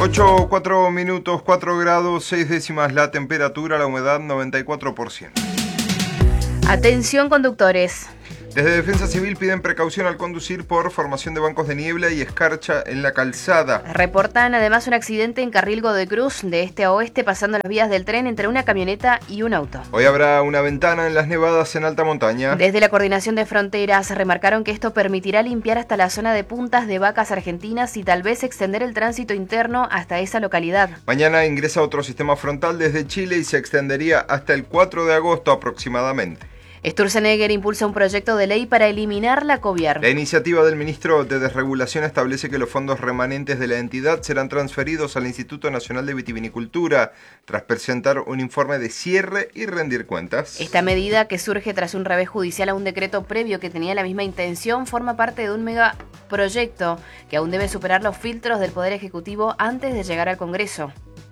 8:04, 4 grados, 6 décimas la temperatura, la humedad 94%. Atención conductores. Desde Defensa Civil piden precaución al conducir por formación de bancos de niebla y escarcha en la calzada. Reportan además un accidente en carril Godecruz de este a oeste pasando las vías del tren entre una camioneta y un auto. Hoy habrá una ventana en las nevadas en alta montaña. Desde la Coordinación de Fronteras remarcaron que esto permitirá limpiar hasta la zona de Puntas de Vacas argentinas y tal vez extender el tránsito interno hasta esa localidad. Mañana ingresa otro sistema frontal desde Chile y se extendería hasta el 4 de agosto aproximadamente. Sturzenegger impulsa un proyecto de ley para eliminar la COVIAR. La iniciativa del ministro de Desregulación establece que los fondos remanentes de la entidad serán transferidos al Instituto Nacional de Vitivinicultura, tras presentar un informe de cierre y rendir cuentas. Esta medida, que surge tras un revés judicial a un decreto previo que tenía la misma intención, forma parte de un megaproyecto que aún debe superar los filtros del Poder Ejecutivo antes de llegar al Congreso.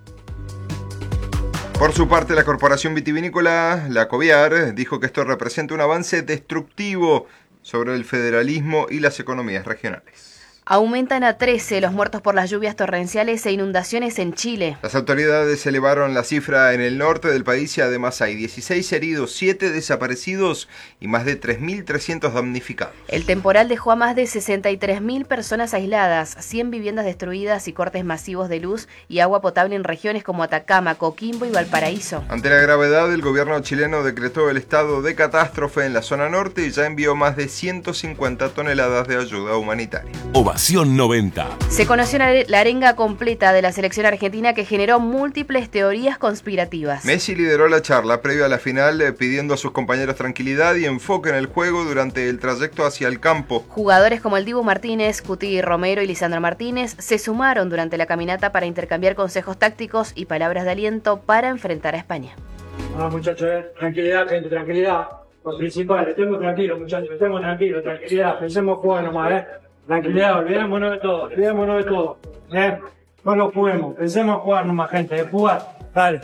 Por su parte, la Corporación Vitivinícola, la COVIAR, dijo que esto representa un avance destructivo sobre el federalismo y las economías regionales. Aumentan a 13 los muertos por las lluvias torrenciales e inundaciones en Chile. Las autoridades elevaron la cifra en el norte del país y además hay 16 heridos, 7 desaparecidos y más de 3.300 damnificados. El temporal dejó a más de 63.000 personas aisladas, 100 viviendas destruidas y cortes masivos de luz y agua potable en regiones como Atacama, Coquimbo y Valparaíso. Ante la gravedad, el gobierno chileno decretó el estado de catástrofe en la zona norte y ya envió más de 150 toneladas de ayuda humanitaria. Ovación 90. Se conoció la arenga completa de la selección argentina que generó múltiples teorías conspirativas. Messi lideró la charla previa a la final pidiendo a sus compañeros tranquilidad y enfoque en el juego durante el trayecto hacia el campo. Jugadores como el Dibu Martínez, Cuti Romero y Lisandro Martínez se sumaron durante la caminata para intercambiar consejos tácticos y palabras de aliento para enfrentar a España. Muchachos, tranquilidad, gente, tranquilidad. Lo principal, estemos tranquilos, muchachos, estemos tranquilos, tranquilidad, pensemos jugar nomás, Tranquilidad, olvidémonos de todo, No lo juguemos, pensemos jugar nomás, gente, de jugar, dale.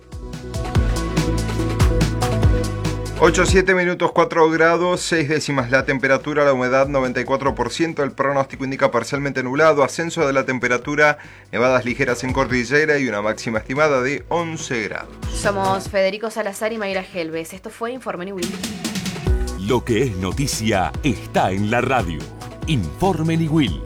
8:07, 4 grados, 6 décimas la temperatura, la humedad 94%, el pronóstico indica parcialmente nublado, ascenso de la temperatura, nevadas ligeras en cordillera y una máxima estimada de 11 grados. Somos Federico Salazar y Mayra Gelbes, esto fue Informe Niwil. Lo que es noticia está en la radio. Informe Niwil.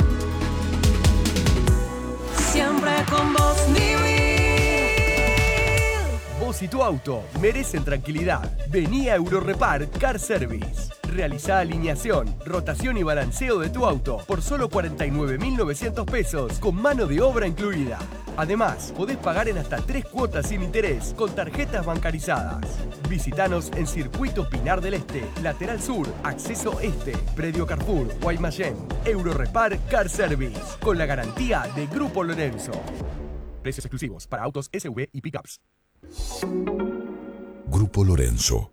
Siempre con vos, Niwil. Vos y tu auto merecen tranquilidad. Vení a Eurorepar Car Service. Realizá alineación, rotación y balanceo de tu auto por solo 49.900 pesos con mano de obra incluida. Además, podés pagar en hasta 3 cuotas sin interés con tarjetas bancarizadas. Visítanos en Circuito Pinar del Este, Lateral Sur, Acceso Este, Predio Carrefour, Guaymallén. Eurorepar Car Service, con la garantía de Grupo Lorenzo. Precios exclusivos para autos SUV y pickups. Grupo Lorenzo.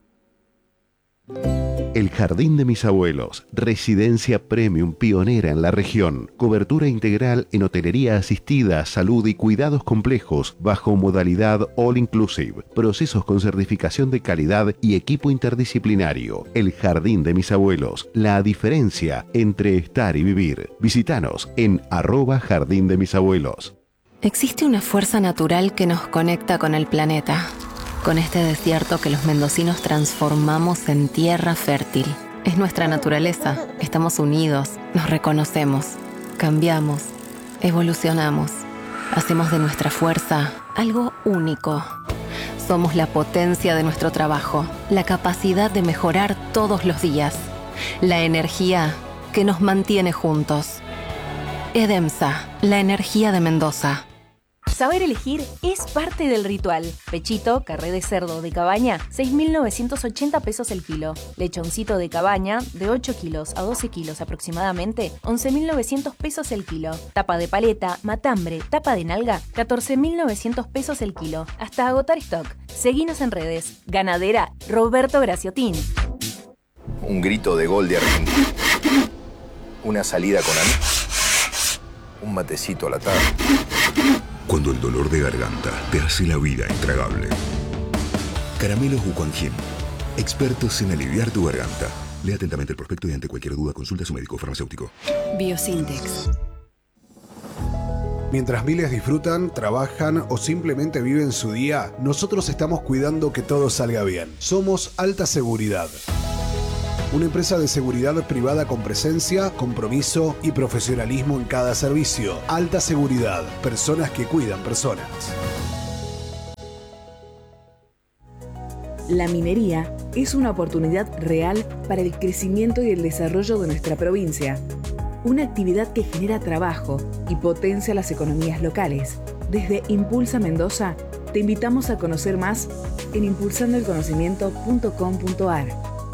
El Jardín de mis abuelos, residencia premium pionera en la región, cobertura integral en hotelería asistida, salud y cuidados complejos bajo modalidad all inclusive, procesos con certificación de calidad y equipo interdisciplinario. El Jardín de mis abuelos, la diferencia entre estar y vivir. Visítanos en @Jardín de mis abuelos. Existe una fuerza natural que nos conecta con el planeta. Con este desierto que los mendocinos transformamos en tierra fértil. Es nuestra naturaleza. Estamos unidos, nos reconocemos, cambiamos, evolucionamos. Hacemos de nuestra fuerza algo único. Somos la potencia de nuestro trabajo, la capacidad de mejorar todos los días, la energía que nos mantiene juntos. EDEMSA, la energía de Mendoza. Saber elegir es parte del ritual. Pechito, carré de cerdo de cabaña, 6.980 pesos el kilo. Lechoncito de cabaña, de 8 kilos a 12 kilos aproximadamente, 11.900 pesos el kilo. Tapa de paleta, matambre, tapa de nalga, 14.900 pesos el kilo. Hasta agotar stock. Seguinos en redes. Ganadera Roberto Graciotín. Un grito de gol de Argentina. Una salida con amigos. Un matecito a la tarde. Cuando el dolor de garganta te hace la vida intragable. Caramelos Wuquanjin, expertos en aliviar tu garganta. Lea atentamente el prospecto y ante cualquier duda consulta a su médico farmacéutico. Biosintex. Mientras miles disfrutan, trabajan o simplemente viven su día, nosotros estamos cuidando que todo salga bien. Somos Alta Seguridad. Una empresa de seguridad privada con presencia, compromiso y profesionalismo en cada servicio. Alta Seguridad. Personas que cuidan personas. La minería es una oportunidad real para el crecimiento y el desarrollo de nuestra provincia. Una actividad que genera trabajo y potencia las economías locales. Desde Impulsa Mendoza, te invitamos a conocer más en impulsandoelconocimiento.com.ar.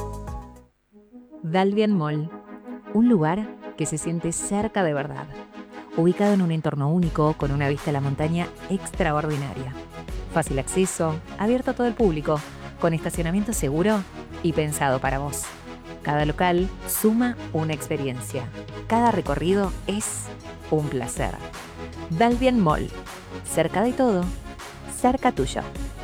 Dalvian Mall, un lugar que se siente cerca de verdad, ubicado en un entorno único con una vista a la montaña extraordinaria. Fácil acceso, abierto a todo el público, con estacionamiento seguro y pensado para vos. Cada local suma una experiencia. Cada recorrido es un placer. Dalvian Mall, cerca de todo, cerca tuyo.